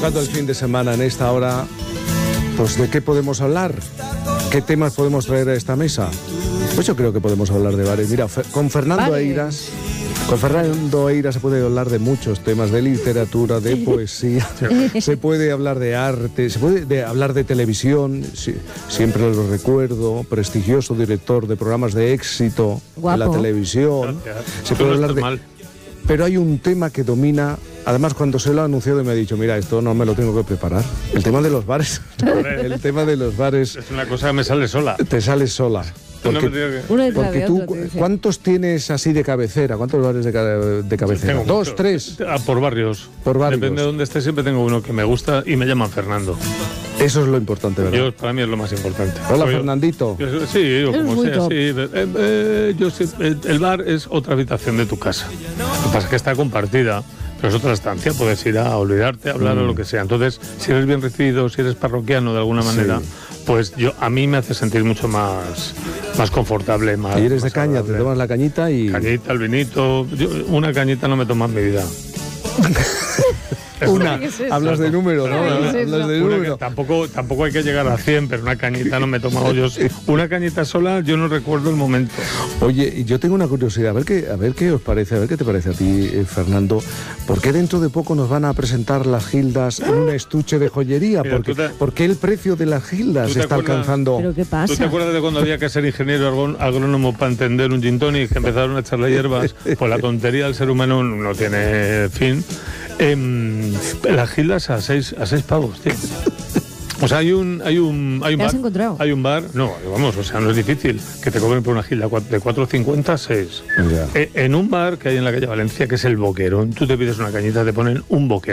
Tocando el fin de semana en esta hora, pues ¿de qué podemos hablar? ¿Qué temas podemos traer a esta mesa? Pues yo creo que podemos hablar de varios. Mira, con Fernando Eiras se puede hablar de muchos temas, de literatura, de poesía, se puede hablar de arte, se puede hablar de televisión, siempre lo recuerdo, prestigioso director de programas de éxito en la televisión. Se puede hablar de... Pero hay un tema que domina, además cuando se lo ha anunciado me ha dicho, mira, esto no me lo tengo que preparar. El tema de los bares. El tema de los bares. Es una cosa que me sale sola. Te sale sola. Porque tú, ¿cuántos tienes así de cabecera? ¿Cuántos bares de cabecera? Tengo ¿Dos, mucho. tres? Por barrios. Por barrios. Depende de dónde esté, siempre tengo uno que me gusta y me llaman Fernando. Eso es lo importante, ¿verdad? Para mí es lo más importante. Hola, Fernandito. Sí, o como sea, sí. El bar es otra habitación de tu casa. Lo que pasa es que está compartida. Pero es otra estancia, puedes ir a olvidarte, a hablar o lo que sea. Entonces, si eres bien recibido, si eres parroquiano de alguna manera, pues a mí me hace sentir mucho más confortable, más. Y eres más de caña, agradable. te tomas la cañita y... Cañita, el vinito. Una cañita no me tomo en mi vida. Una, hablas de número, ¿no? Hablas de número. Tampoco hay que llegar a 100, pero una cañita no me he tomado yo. Una cañita sola, yo no recuerdo el momento. Oye, yo tengo una curiosidad, a ver qué os parece, a ver qué te parece a ti, Fernando. ¿Por qué dentro de poco nos van a presentar las gildas en un estuche de joyería? Mira, ¿Por qué el precio de las gildas está alcanzando? ¿Pero qué pasa? ¿Tú te acuerdas de cuando había que ser ingeniero agrónomo para entender un gin tonic, que empezaron a echarle hierbas? Pues la tontería del ser humano no tiene fin. Las gildas a 6 pavos, tío. O sea, hay un ¿Te bar. has encontrado? Hay un bar, no, vamos, o sea, no es difícil que te cobren por una gilda de 4,50 a 6. En un bar que hay en la calle Valencia, que es el Boquerón, tú te pides una cañita, te ponen un boquerón.